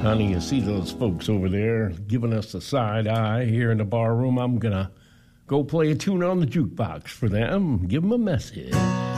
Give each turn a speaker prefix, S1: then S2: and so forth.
S1: Honey, you see those folks over there giving us the side eye here in the bar room? I'm going to go play a tune on the jukebox for them, give them a message.